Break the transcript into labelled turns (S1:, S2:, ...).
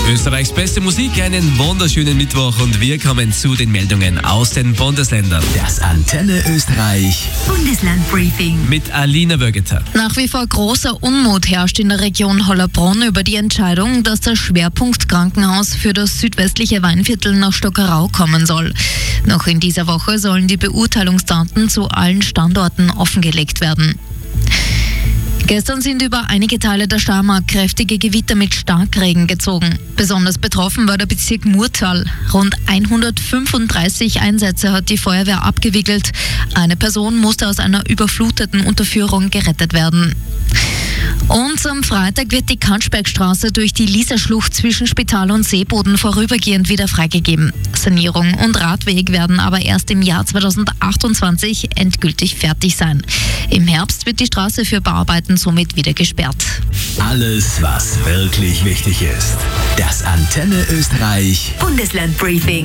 S1: Österreichs beste Musik, einen wunderschönen Mittwoch und wir kommen zu den Meldungen aus den Bundesländern.
S2: Das Antenne Österreich
S3: Bundeslandbriefing
S1: Mit Alina Bürgeter.
S4: Nach wie vor großer Unmut herrscht in der Region Hollabrunn über die Entscheidung, dass das Schwerpunktkrankenhaus für das südwestliche Weinviertel nach Stockerau kommen soll. Noch in dieser Woche sollen die Beurteilungsdaten zu allen Standorten offengelegt werden. Gestern sind über einige Teile der Steiermark kräftige Gewitter mit Starkregen gezogen. Besonders betroffen war der Bezirk Murtal. Rund 135 Einsätze hat die Feuerwehr abgewickelt. Eine Person musste aus einer überfluteten Unterführung gerettet werden. Und am Freitag wird die Kannschbergstraße durch die Lieserschlucht zwischen Spital und Seeboden vorübergehend wieder freigegeben. Sanierung und Radweg werden aber erst im Jahr 2028 endgültig fertig sein. Im Herbst wird die Straße für Bauarbeiten somit wieder gesperrt.
S2: Alles, was wirklich wichtig ist. Das Antenne Österreich
S3: Bundeslandbriefing.